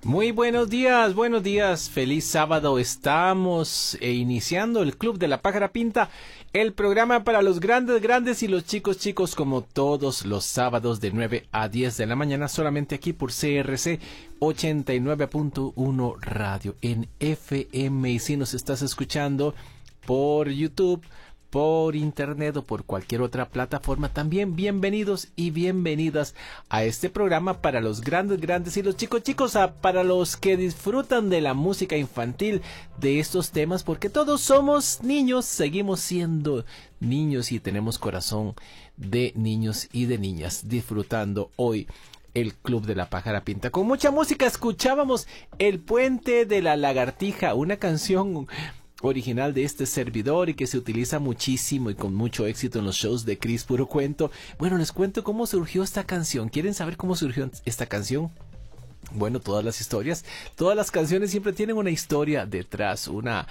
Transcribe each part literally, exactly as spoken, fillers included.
Muy buenos días, buenos días, feliz sábado. Estamos eh, iniciando el Club de la Pájara Pinta, el programa para los grandes, grandes y los chicos, chicos, como todos los sábados de nueve a diez de la mañana, solamente aquí por C R C ochenta y nueve punto uno Radio en F M. Y si nos estás escuchando por YouTube, por internet o por cualquier otra plataforma, también bienvenidos y bienvenidas a este programa para los grandes, grandes y los chicos, chicos, a, para los que disfrutan de la música infantil, de estos temas, porque todos somos niños, seguimos siendo niños y tenemos corazón de niños y de niñas, disfrutando hoy el Club de la Pájara Pinta. Con mucha música escuchábamos El Puente de la Lagartija, una canción original de este servidor y que se utiliza muchísimo y con mucho éxito en los shows de Cris Puro Cuento. Bueno, les cuento cómo surgió esta canción. ¿Quieren saber cómo surgió esta canción? Bueno, todas las historias, todas las canciones siempre tienen una historia detrás, una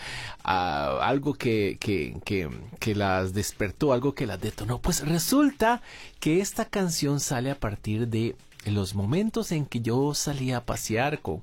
uh, algo que, que, que, que las despertó, algo que las detonó. Pues resulta que esta canción sale a partir de los momentos en que yo salía a pasear con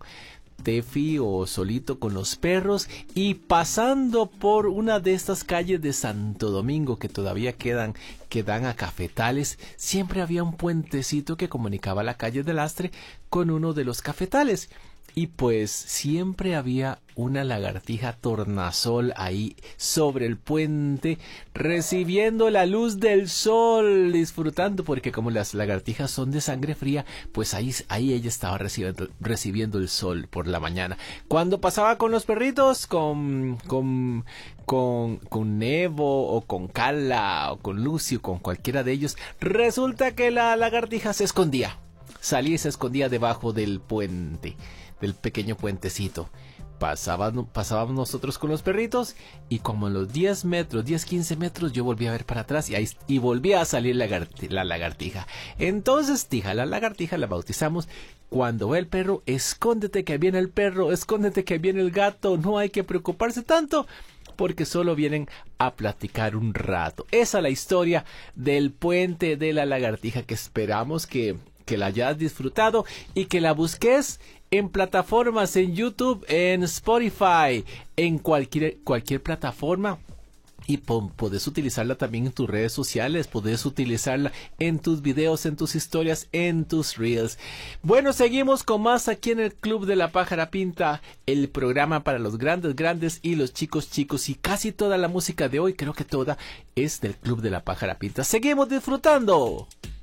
Tefi o solito con los perros y pasando por una de estas calles de Santo Domingo que todavía quedan, que dan a cafetales, siempre había un puentecito que comunicaba la calle del Lastre con uno de los cafetales. Y pues siempre había una lagartija tornasol ahí sobre el puente, recibiendo la luz del sol, disfrutando, porque como las lagartijas son de sangre fría, pues ahí, ahí ella estaba recibiendo, recibiendo el sol por la mañana. Cuando pasaba con los perritos, con, con, con, con Nevo o con Carla o con Lucio, con cualquiera de ellos, resulta que la lagartija se escondía. Salía y se escondía debajo del puente, del pequeño puentecito. Pasábamos, pasábamos nosotros con los perritos y como en los diez metros, diez, quince metros, yo volví a ver para atrás y, ahí, y volvía a salir lagarti, la lagartija. Entonces, tija, la lagartija la bautizamos. Cuando ve el perro, escóndete que viene el perro, escóndete que viene el gato, no hay que preocuparse tanto, porque solo vienen a platicar un rato. Esa es la historia del puente de la lagartija, que esperamos que, que la hayas disfrutado y que la busques en plataformas, en YouTube, en Spotify, en cualquier, cualquier plataforma. Y podés utilizarla también en tus redes sociales, podés utilizarla en tus videos, en tus historias, en tus reels. Bueno, seguimos con más aquí en el Club de la Pájara Pinta, el programa para los grandes, grandes y los chicos, chicos. Y casi toda la música de hoy, creo que toda, es del Club de la Pájara Pinta. Seguimos disfrutando.